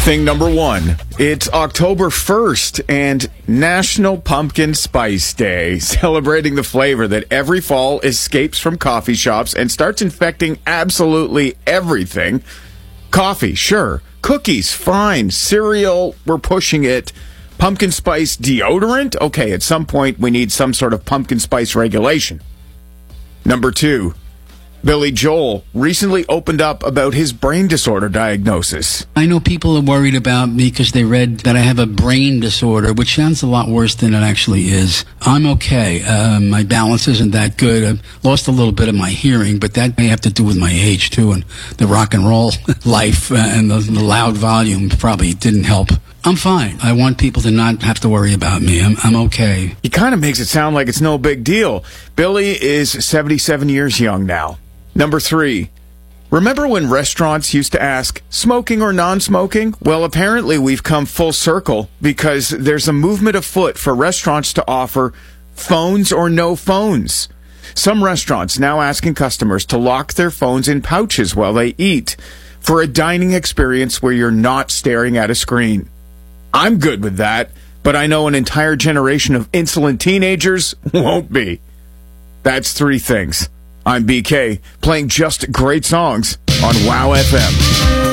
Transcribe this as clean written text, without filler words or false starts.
Thing number one, it's October 1st and National Pumpkin Spice Day, celebrating the flavor that every fall escapes from coffee shops and starts infecting absolutely everything. Coffee, sure. Cookies, fine. Cereal, we're pushing it. Pumpkin spice deodorant? Okay, at some point we need some sort of pumpkin spice regulation. Number two, Billy Joel recently opened up about his brain disorder diagnosis. I know people are worried about me because they read that I have a brain disorder, which sounds a lot worse than it actually is. I'm okay. My balance isn't that good. I've lost a little bit of my hearing, but that may have to do with my age, too, and the rock and roll life and the loud volume probably didn't help. I'm fine. I want people to not have to worry about me. I'm okay. He kind of makes it sound like it's no big deal. Billy is 77 years young now. Number three, remember when restaurants used to ask, smoking or non-smoking? Well, apparently we've come full circle because there's a movement afoot for restaurants to offer phones or no phones. Some restaurants now asking customers to lock their phones in pouches while they eat for a dining experience where you're not staring at a screen. I'm good with that, but I know an entire generation of insolent teenagers won't be. That's three things. I'm BK, playing just great songs on WOW FM.